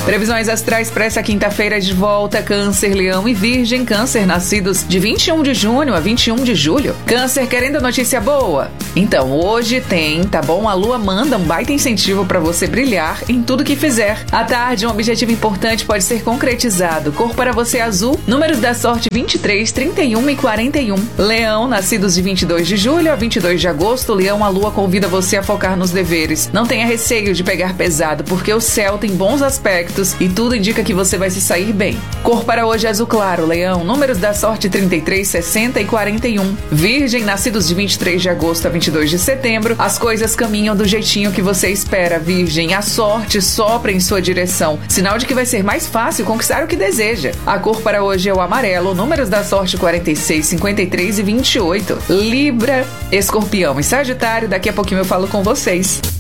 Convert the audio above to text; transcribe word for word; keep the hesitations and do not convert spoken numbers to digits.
Previsões astrais para essa quinta-feira de volta: Câncer, Leão e Virgem. Câncer, nascidos de vinte e um de junho a vinte e um de julho. Câncer, querendo notícia boa? Então, hoje tem, tá bom? A lua manda um baita incentivo para você brilhar em tudo que fizer. À tarde, um objetivo importante pode ser concretizado. Cor para você azul. Números da sorte: vinte e três, trinta e um e quarenta e um. Leão, nascidos de vinte e dois de julho a vinte e dois de agosto. Leão, a lua convida você a focar nos deveres. Não tenha receio de pegar pesado, porque o céu tem bons aspectos e tudo indica que você vai se sair bem. Cor para hoje: azul claro. Leão, números da sorte: trinta e três, sessenta e quarenta e um. Virgem, nascidos de vinte e três de agosto a vinte e dois de setembro. As coisas caminham do jeitinho que você espera, Virgem. A sorte sopra em sua direção, sinal de que vai ser mais fácil conquistar o que deseja. A cor para hoje é o amarelo. Números da sorte: quarenta e seis, cinquenta e três e vinte e oito. Libra, Escorpião e Sagitário. Daqui a pouquinho eu falo com vocês.